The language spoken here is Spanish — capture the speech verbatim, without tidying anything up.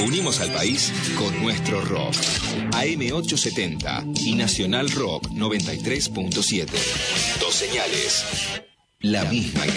Unimos al país con nuestro rock. A M ochocientos setenta y Nacional Rock noventa y tres punto siete. Dos señales. La misma